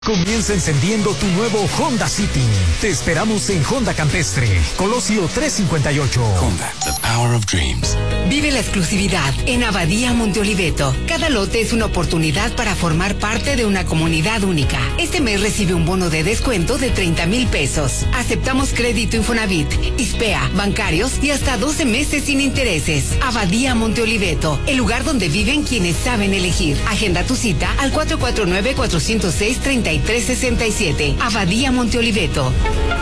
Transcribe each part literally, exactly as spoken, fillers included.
Comienza encendiendo tu nuevo Honda City. Te esperamos en Honda Campestre, Colosio trescientos cincuenta y ocho. Honda, the power of dreams. Vive la exclusividad en Abadía Monte Oliveto. Cada lote es una oportunidad para formar parte de una comunidad única. Este mes recibe un bono de descuento de treinta mil pesos. Aceptamos crédito Infonavit, ISPEA, bancarios y hasta doce meses sin intereses. Abadía Monte Oliveto, el lugar donde viven quienes saben elegir. Agenda tu cita al cuatro cuatro nueve, cuatro cero seis, tres tres seis siete. Abadía Monte Oliveto.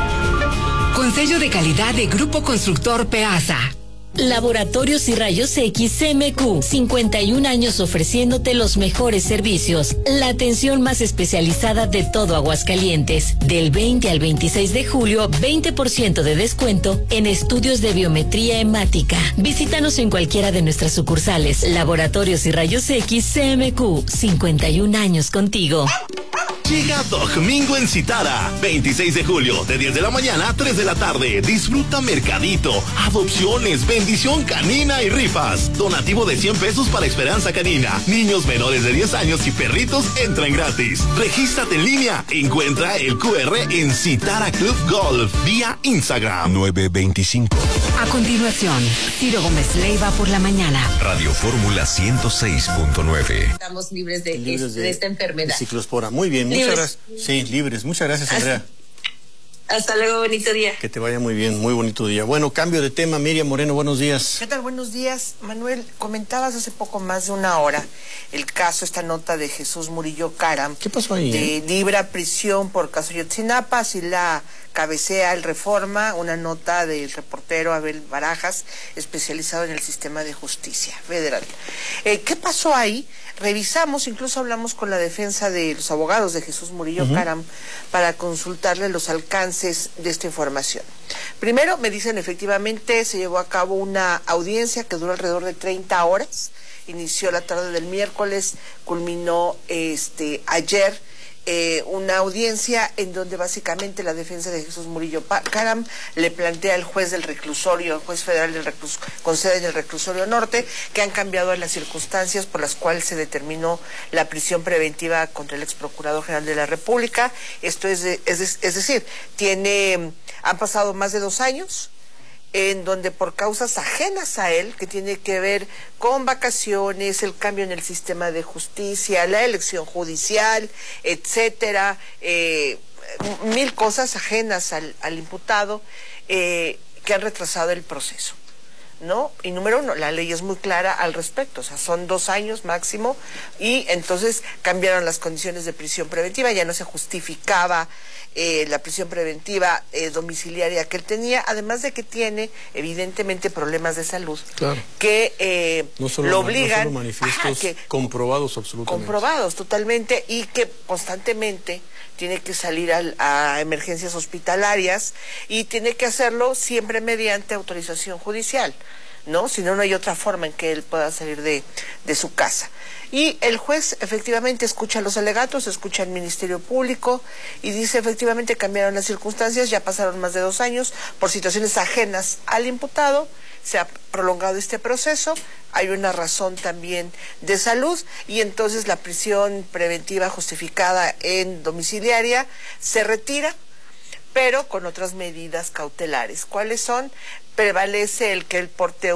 Con sello de calidad de Grupo Constructor Peasa. Laboratorios y Rayos X C M Q, cincuenta y un años ofreciéndote los mejores servicios, la atención más especializada de todo Aguascalientes. Del veinte al veintiséis de julio, veinte por ciento de descuento en estudios de biometría hemática. Visítanos en cualquiera de nuestras sucursales. Laboratorios y Rayos X C M Q, cincuenta y un años contigo. Llega Domingo en Citara, veintiséis de julio, de diez de la mañana a tres de la tarde. Disfruta mercadito, adopciones, bendición canina y rifas. Donativo de cien pesos para Esperanza Canina. Niños menores de diez años y perritos entran gratis. Regístrate en línea. Encuentra el cu erre en Citara Club Golf vía Instagram. nueve veinticinco. A continuación, Ciro Gómez Leiva por la mañana. Radio Fórmula ciento seis punto nueve. Estamos libres de, libres de, de esta enfermedad. De ciclospora. Muy bien, libres. Muchas gracias. Sí, libres. Muchas gracias, Andrea. Hasta, hasta luego, bonito día. Que te vaya muy bien, muy bonito día. Bueno, cambio de tema. Miriam Moreno, buenos días. ¿Qué tal? Buenos días. Manuel, comentabas hace poco más de una hora el caso, esta nota de Jesús Murillo Caram. ¿Qué pasó ahí? De eh? libra prisión por caso Yotzinapa, así la cabecea el Reforma, una nota del reportero Abel Barajas, especializado en el sistema de justicia federal. Eh, ¿Qué pasó ahí? Revisamos, incluso hablamos con la defensa de los abogados de Jesús Murillo uh-huh. Caram para consultarle los alcances de esta información. Primero, me dicen, efectivamente, se llevó a cabo una audiencia que duró alrededor de treinta horas, inició la tarde del miércoles, culminó este ayer, Eh, una audiencia en donde básicamente la defensa de Jesús Murillo Caram le plantea al juez del reclusorio, el juez federal del reclusorio, con sede en el reclusorio norte, que han cambiado las circunstancias por las cuales se determinó la prisión preventiva contra el ex procurador general de la República. Esto es, de, es, de, es decir, tiene, han pasado más de dos años en donde por causas ajenas a él, que tiene que ver con vacaciones, el cambio en el sistema de justicia, la elección judicial, etcétera, eh, mil cosas ajenas al, al imputado eh, que han retrasado el proceso, ¿no? Y número uno, la ley es muy clara al respecto, o sea, son dos años máximo, y entonces cambiaron las condiciones de prisión preventiva, ya no se justificaba Eh, la prisión preventiva eh, domiciliaria que él tenía, además de que tiene evidentemente problemas de salud, claro, que eh, no solo, lo obligan, no solo manifiestos ajá, que, comprobados absolutamente. Comprobados totalmente, y que constantemente tiene que salir al, a emergencias hospitalarias y tiene que hacerlo siempre mediante autorización judicial, ¿no? Si no, no hay otra forma en que él pueda salir de, de su casa. Y el juez efectivamente escucha los alegatos, escucha al Ministerio Público y dice, efectivamente cambiaron las circunstancias, ya pasaron más de dos años por situaciones ajenas al imputado, se ha prolongado este proceso, hay una razón también de salud, y entonces la prisión preventiva justificada en domiciliaria se retira, pero con otras medidas cautelares. ¿Cuáles son? Prevalece el que él porte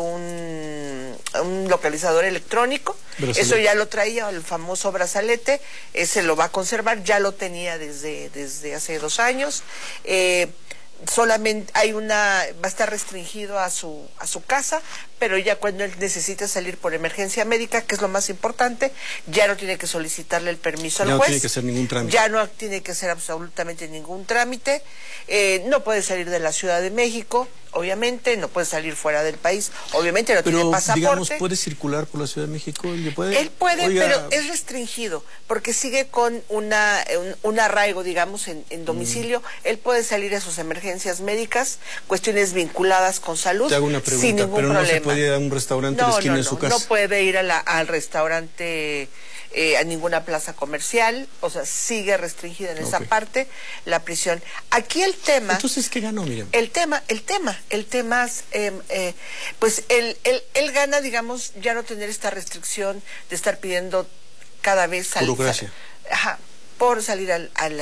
un, un localizador electrónico, brazalete. Eso ya lo traía, el famoso brazalete, ese lo va a conservar, ya lo tenía desde, desde hace dos años, eh, solamente hay una, va a estar restringido a su, a su casa, pero ya cuando él necesita salir por emergencia médica, que es lo más importante, ya no tiene que solicitarle el permiso al ya juez. Ya no tiene que hacer ningún trámite. Ya no tiene que hacer absolutamente ningún trámite, eh, no puede salir de la Ciudad de México, obviamente, no puede salir fuera del país, obviamente no pero, tiene pasaporte. Digamos, ¿puede circular por la Ciudad de México? ¿Él puede? Él puede, Oiga... pero es restringido, porque sigue con una un, un arraigo, digamos, en, en domicilio. Mm. Él puede salir a sus emergencias médicas, cuestiones vinculadas con salud, Te hago una pregunta, sin ningún pero problema. no se puede ir a un restaurante no, a la esquina no, de su no, casa. No puede ir a la, al restaurante... Eh, a ninguna plaza comercial, o sea, sigue restringida en esa okay. parte la prisión. Aquí el tema... Entonces, ¿qué ganó, Miriam? El tema, el tema, el tema, eh, eh, pues él, él, él gana, digamos, ya no tener esta restricción de estar pidiendo cada vez... Burocracia. Ajá. por salir al, al